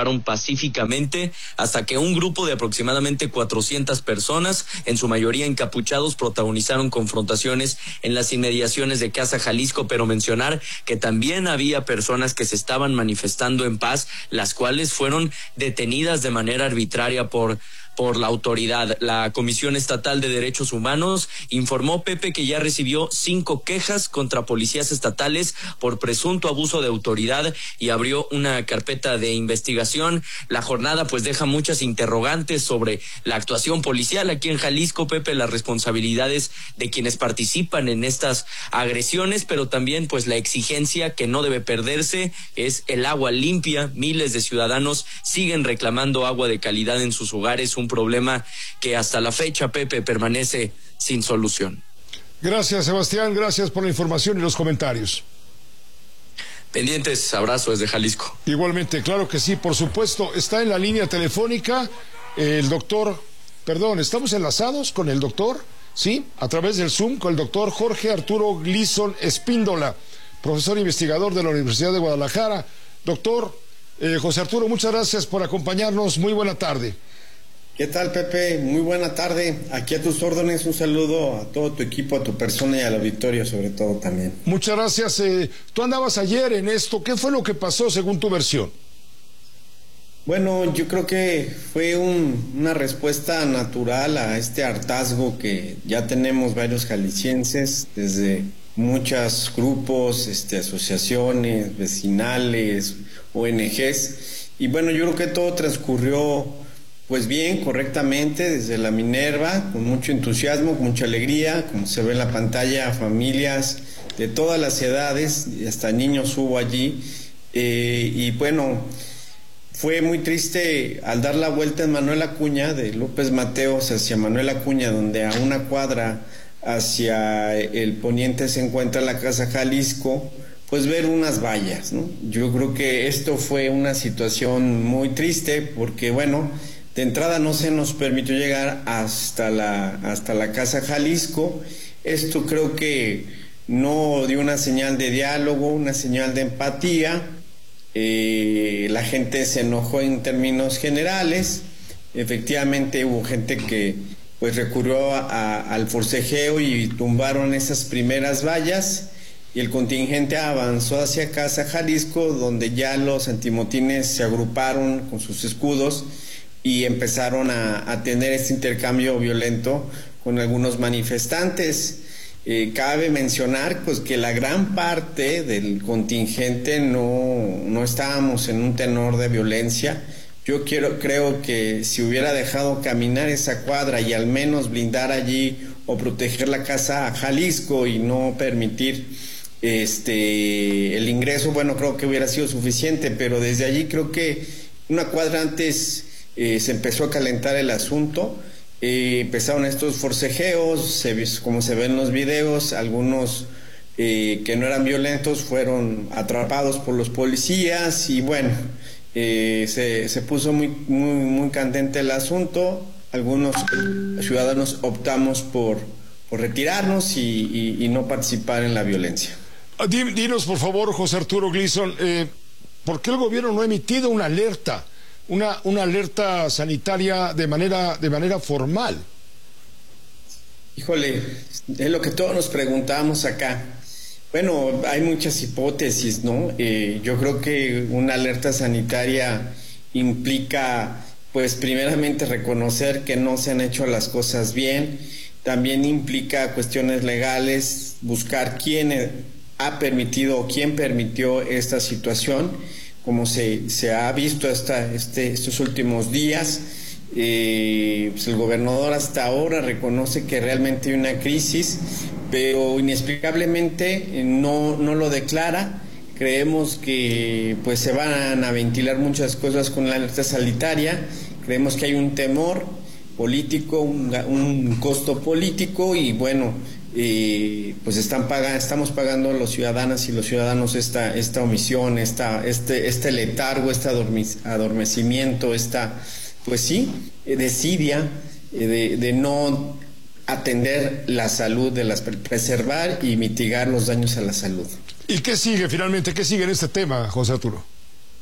trabajaron pacíficamente hasta que un grupo de aproximadamente 400 personas, en su mayoría encapuchados, protagonizaron confrontaciones en las inmediaciones de Casa Jalisco, pero mencionar que también había personas que se estaban manifestando en paz, las cuales fueron detenidas de manera arbitraria por la autoridad. La Comisión Estatal de Derechos Humanos informó, Pepe, que ya recibió 5 quejas contra policías estatales por presunto abuso de autoridad y abrió una carpeta de investigación. La jornada pues deja muchas interrogantes sobre la actuación policial aquí en Jalisco, Pepe, las responsabilidades de quienes participan en estas agresiones, pero también pues la exigencia que no debe perderse es el agua limpia. Miles de ciudadanos siguen reclamando agua de calidad en sus hogares, un problema que hasta la fecha, Pepe, permanece sin solución. Gracias, Sebastián, gracias por la información y los comentarios. Pendientes, abrazo desde Jalisco. Igualmente, claro que sí, por supuesto. Está en la línea telefónica el doctor, estamos enlazados con el doctor, sí, a través del Zoom, con el doctor Jorge Arturo Gleason Espíndola, profesor investigador de la Universidad de Guadalajara. Doctor José Arturo, muchas gracias por acompañarnos, muy buena tarde. ¿Qué tal, Pepe? Muy buena tarde. Aquí a tus órdenes, un saludo a todo tu equipo, a tu persona y al auditorio sobre todo también. Muchas gracias. Tú andabas ayer en esto. ¿Qué fue lo que pasó según tu versión? Bueno, yo creo que fue una respuesta natural a este hartazgo que ya tenemos varios jaliscienses, desde muchos grupos, asociaciones, vecinales, ONGs. Y bueno, yo creo que todo transcurrió pues bien, correctamente, desde la Minerva, con mucho entusiasmo, con mucha alegría, como se ve en la pantalla, familias de todas las edades, y hasta niños hubo allí, y bueno, fue muy triste al dar la vuelta en Manuel Acuña, de López Mateos hacia Manuel Acuña, donde a una cuadra hacia el poniente se encuentra la Casa Jalisco, pues ver unas vallas, ¿no? Yo creo que esto fue una situación muy triste, porque bueno, de entrada no se nos permitió llegar hasta la Casa Jalisco. Esto creo que no dio una señal de diálogo, una señal de empatía. La gente se enojó en términos generales. Efectivamente hubo gente que pues recurrió al forcejeo y tumbaron esas primeras vallas, y el contingente avanzó hacia Casa Jalisco, donde ya los antimotines se agruparon con sus escudos y empezaron a tener este intercambio violento con algunos manifestantes. Cabe mencionar pues que la gran parte del contingente no estábamos en un tenor de violencia. Yo creo que si hubiera dejado caminar esa cuadra y al menos blindar allí o proteger la Casa Jalisco y no permitir el ingreso, bueno, creo que hubiera sido suficiente, pero desde allí creo que una cuadra antes se empezó a calentar el asunto. Empezaron estos forcejeos, como se ven en los videos, algunos que no eran violentos fueron atrapados por los policías y bueno, se puso muy candente el asunto. Algunos ciudadanos optamos por retirarnos y no participar en la violencia. Dinos por favor, José Arturo Gleason, ¿por qué el gobierno no ha emitido una alerta? Una alerta sanitaria de manera formal. Híjole, es lo que todos nos preguntamos acá. Bueno, hay muchas hipótesis, ¿no? Yo creo que una alerta sanitaria implica, pues, primeramente reconocer que no se han hecho las cosas bien. También implica cuestiones legales, buscar quién ha permitido o quién permitió esta situación. Como se ha visto estos últimos días, pues el gobernador hasta ahora reconoce que realmente hay una crisis, pero inexplicablemente no lo declara. Creemos que pues se van a ventilar muchas cosas con la alerta sanitaria. Creemos que hay un temor político, un costo político y bueno, pues estamos pagando a los ciudadanas y los ciudadanos esta omisión, este letargo, este adormecimiento, pues sí, desidia de no atender la salud, preservar y mitigar los daños a la salud. ¿Y qué sigue finalmente? ¿Qué sigue en este tema, José Arturo?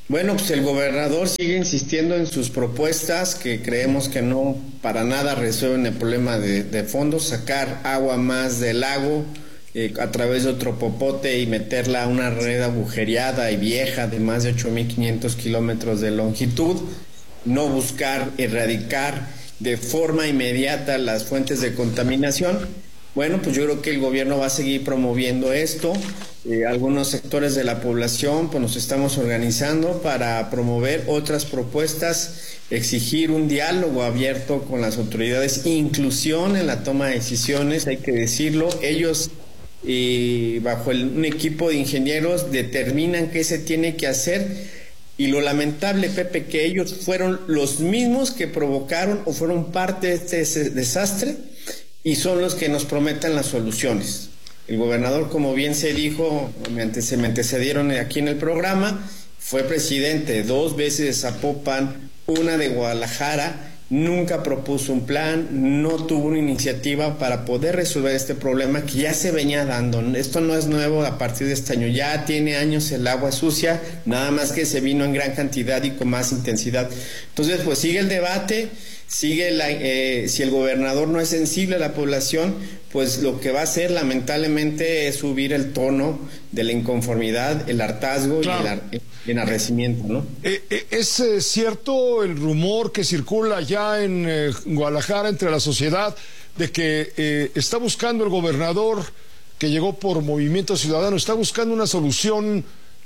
Bueno, pues el gobernador sigue insistiendo en sus propuestas que creemos que no para nada resuelven el problema de fondo, sacar agua más del lago a través de otro popote y meterla a una red agujereada y vieja de más de 8.500 kilómetros de longitud, no buscar erradicar de forma inmediata las fuentes de contaminación. Bueno, pues yo creo que el gobierno va a seguir promoviendo esto. Algunos sectores de la población pues nos estamos organizando para promover otras propuestas, exigir un diálogo abierto con las autoridades, inclusión en la toma de decisiones, hay que decirlo. Ellos, bajo un equipo de ingenieros, determinan qué se tiene que hacer. Y lo lamentable, Pepe, que ellos fueron los mismos que provocaron o fueron parte de este desastre y son los que nos prometen las soluciones. El gobernador, como bien se dijo, se me antecedieron aquí en el programa, fue presidente 2 veces de Zapopan, una de Guadalajara, nunca propuso un plan, no tuvo una iniciativa para poder resolver este problema que ya se venía dando. Esto no es nuevo a partir de este año, ya tiene años el agua sucia, nada más que se vino en gran cantidad y con más intensidad. Entonces, pues sigue el debate, si el gobernador no es sensible a la población, pues lo que va a hacer lamentablemente es subir el tono de la inconformidad, el hartazgo, claro, y el enarrecimiento, ¿no? ¿Es cierto el rumor que circula ya en Guadalajara entre la sociedad de que está buscando el gobernador, que llegó por Movimiento Ciudadano, está buscando una solución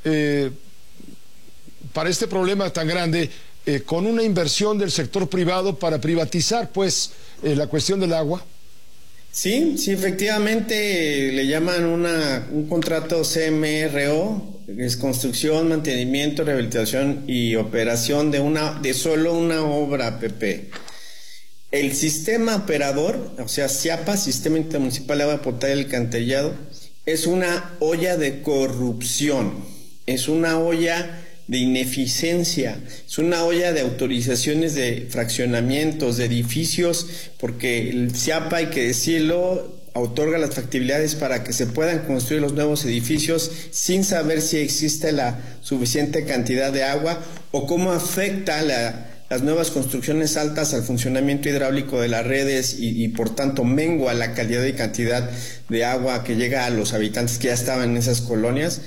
para este problema tan grande, con una inversión del sector privado para privatizar, pues, la cuestión del agua? Sí, efectivamente le llaman un contrato CMRO, que es construcción, mantenimiento, rehabilitación y operación de solo una obra, Pepe. El sistema operador, o sea, SIAPA, Sistema Intermunicipal de Agua Potable y Alcantarillado, es una olla de corrupción, es una olla de ineficiencia, es una olla de autorizaciones de fraccionamientos, de edificios, porque el SIAPA, hay que decirlo, otorga las factibilidades para que se puedan construir los nuevos edificios sin saber si existe la suficiente cantidad de agua o cómo afecta las nuevas construcciones altas al funcionamiento hidráulico de las redes y por tanto mengua la calidad y cantidad de agua que llega a los habitantes que ya estaban en esas colonias.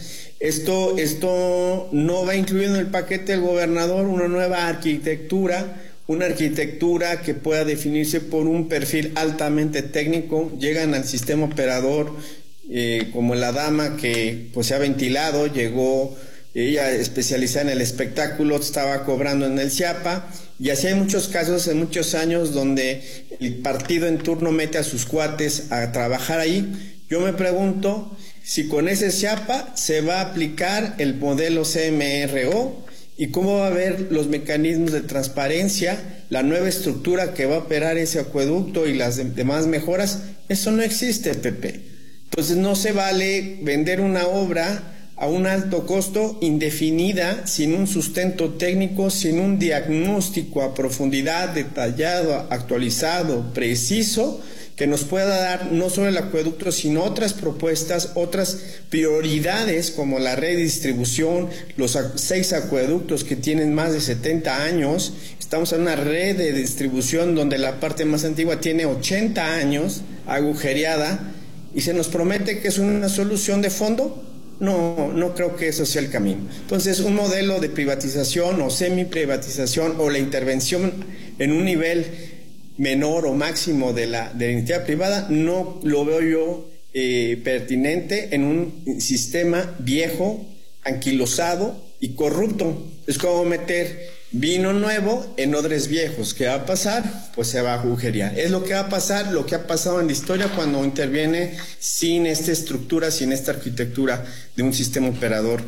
Esto no va incluido en el paquete del gobernador una nueva arquitectura, una arquitectura que pueda definirse por un perfil altamente técnico. Llegan al sistema operador como la dama que pues se ha ventilado, llegó ella especializada en el espectáculo, estaba cobrando en el SIAPA, y así hay muchos casos en muchos años donde el partido en turno mete a sus cuates a trabajar ahí. Yo me pregunto si con ese SIAPA se va a aplicar el modelo CMRO y cómo va a haber los mecanismos de transparencia, la nueva estructura que va a operar ese acueducto y las demás mejoras. Eso no existe, Pepe. Entonces no se vale vender una obra a un alto costo indefinida, sin un sustento técnico, sin un diagnóstico a profundidad, detallado, actualizado, preciso, que nos pueda dar no solo el acueducto, sino otras propuestas, otras prioridades como la red de distribución, los 6 acueductos que tienen más de 70 años. Estamos en una red de distribución donde la parte más antigua tiene 80 años, agujereada, y se nos promete que es una solución de fondo. No creo que eso sea el camino. Entonces, un modelo de privatización o semi-privatización o la intervención en un nivel menor o máximo de la iniciativa privada no lo veo yo pertinente en un sistema viejo, anquilosado y corrupto. Es como meter vino nuevo en odres viejos. ¿Qué va a pasar? Pues se va a agujerear. Es lo que va a pasar, lo que ha pasado en la historia cuando interviene sin esta estructura, sin esta arquitectura de un sistema operador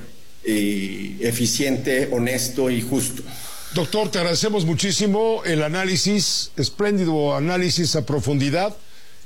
eficiente, honesto y justo. Doctor, te agradecemos muchísimo el análisis, espléndido análisis a profundidad.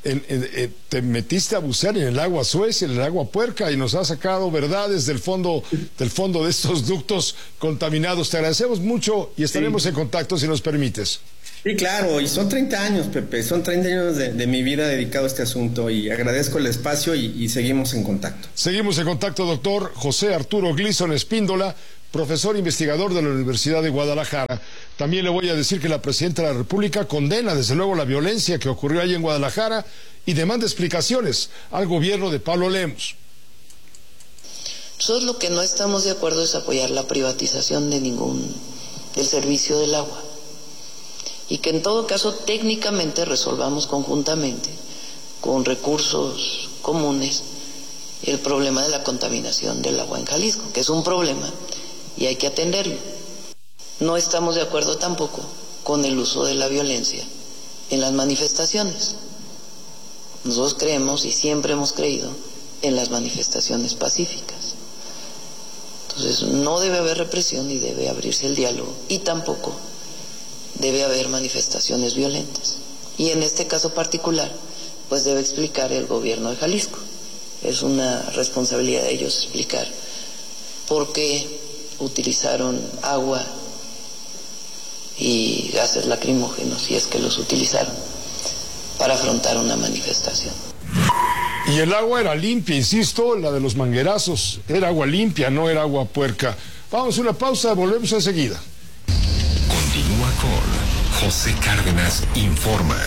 Te metiste a bucear en el agua Suez, en el agua puerca, y nos has sacado verdades del fondo de estos ductos contaminados. Te agradecemos mucho y estaremos en contacto si nos permites. Sí, claro, y son 30 años, Pepe, son 30 años de mi vida dedicado a este asunto, y agradezco el espacio y seguimos en contacto. Seguimos en contacto, doctor José Arturo Gleason Espíndola, profesor investigador de la Universidad de Guadalajara. También le voy a decir que la presidenta de la República condena desde luego la violencia que ocurrió allí en Guadalajara y demanda explicaciones al gobierno de Pablo Lemos. Nosotros lo que no estamos de acuerdo es apoyar la privatización del servicio del agua, y que en todo caso técnicamente resolvamos conjuntamente con recursos comunes el problema de la contaminación del agua en Jalisco, que es un problema y hay que atenderlo. No estamos de acuerdo tampoco con el uso de la violencia en las manifestaciones. Nosotros creemos y siempre hemos creído en las manifestaciones pacíficas. Entonces no debe haber represión y debe abrirse el diálogo, y tampoco debe haber manifestaciones violentas. Y en este caso particular, pues debe explicar el gobierno de Jalisco. Es una responsabilidad de ellos explicar por qué utilizaron agua y gases lacrimógenos, si es que los utilizaron, para afrontar una manifestación. Y el agua era limpia, insisto, la de los manguerazos. Era agua limpia, no era agua puerca. Vamos a una pausa, volvemos enseguida. Continúa con José Cárdenas Informa.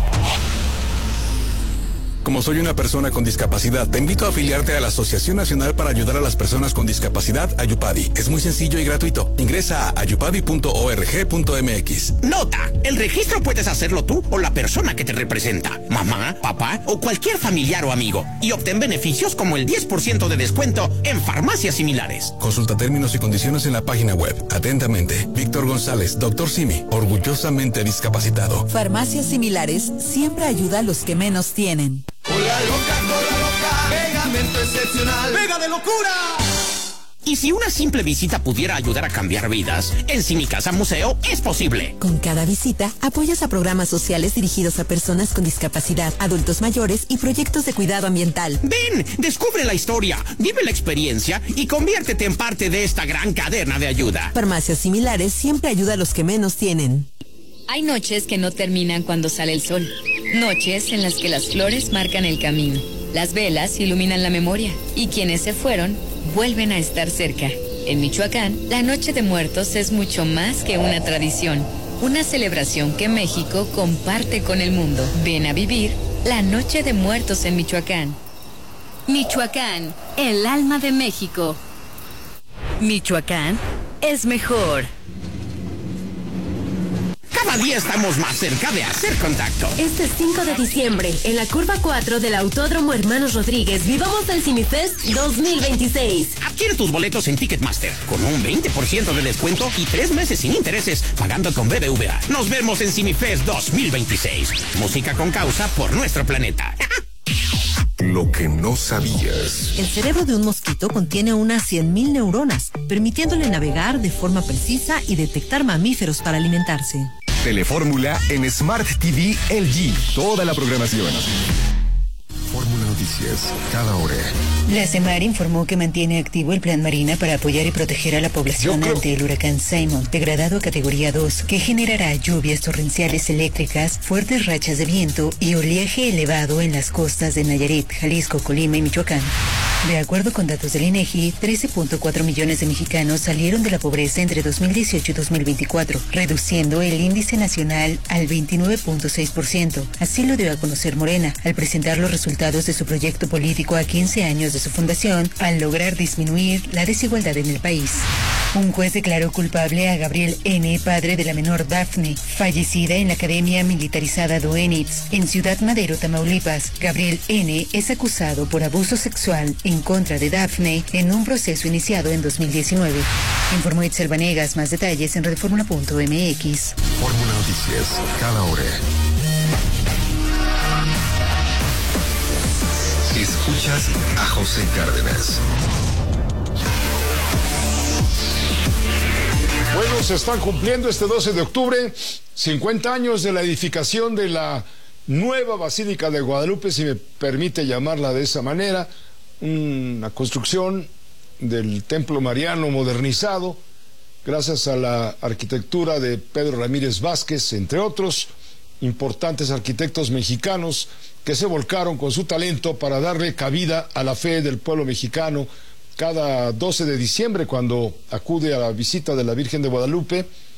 Como soy una persona con discapacidad, te invito a afiliarte a la Asociación Nacional para Ayudar a las Personas con Discapacidad, Ayupadi. Es muy sencillo y gratuito. Ingresa a ayupadi.org.mx. Nota: el registro puedes hacerlo tú o la persona que te representa, mamá, papá o cualquier familiar o amigo, y obtén beneficios como el 10% de descuento en farmacias similares. Consulta términos y condiciones en la página web. Atentamente, Víctor González, Dr. Simi, orgullosamente discapacitado. Farmacias Similares siempre ayuda a los que menos tienen. Cola loca, pegamento excepcional, pega de locura. Y si una simple visita pudiera ayudar a cambiar vidas, en Cinicasa Museo es posible. Con cada visita, apoyas a programas sociales dirigidos a personas con discapacidad, adultos mayores y proyectos de cuidado ambiental. Ven, descubre la historia, vive la experiencia y conviértete en parte de esta gran cadena de ayuda. Farmacias Similares siempre ayuda a los que menos tienen. Hay noches que no terminan cuando sale el sol. Noches en las que las flores marcan el camino. Las velas iluminan la memoria. Y quienes se fueron, vuelven a estar cerca. En Michoacán, la Noche de Muertos es mucho más que una tradición. Una celebración que México comparte con el mundo. Ven a vivir la Noche de Muertos en Michoacán. Michoacán, el alma de México. Michoacán es mejor. Cada día estamos más cerca de hacer contacto. Este 5 de diciembre, en la curva 4 del Autódromo Hermanos Rodríguez, vivamos el CineFest 2026. Adquiere tus boletos en Ticketmaster con un 20% de descuento y 3 meses sin intereses, pagando con BBVA. Nos vemos en CineFest 2026. Música con causa por nuestro planeta. Lo que no sabías. El cerebro de un mosquito contiene unas 100.000 neuronas, permitiéndole navegar de forma precisa y detectar mamíferos para alimentarse. Telefórmula en Smart TV LG. Toda la programación. Fórmula Noticias, cada hora. La CEMAR informó que mantiene activo el Plan Marina para apoyar y proteger a la población ante el huracán Simon, degradado a categoría 2, que generará lluvias torrenciales eléctricas, fuertes rachas de viento y oleaje elevado en las costas de Nayarit, Jalisco, Colima y Michoacán. De acuerdo con datos del INEGI, 13.4 millones de mexicanos salieron de la pobreza entre 2018 y 2024, reduciendo el índice nacional al 29.6%. Así lo dio a conocer Morena, al presentar los resultados de su proyecto político a 15 años de su fundación, al lograr disminuir la desigualdad en el país. Un juez declaró culpable a Gabriel N., padre de la menor Dafne, fallecida en la Academia Militarizada Doenitz, en Ciudad Madero, Tamaulipas. Gabriel N. es acusado por abuso sexual en contra de Dafne en un proceso iniciado en 2019. Informó Itzel Vanegas. Más detalles en redformula.mx. Fórmula Noticias, cada hora. Escuchas a José Cárdenas. Bueno, se están cumpliendo este 12 de octubre 50 años de la edificación de la nueva Basílica de Guadalupe, si me permite llamarla de esa manera, una construcción del Templo Mariano modernizado, gracias a la arquitectura de Pedro Ramírez Vázquez, entre otros importantes arquitectos mexicanos que se volcaron con su talento para darle cabida a la fe del pueblo mexicano cada 12 de diciembre cuando acude a la visita de la Virgen de Guadalupe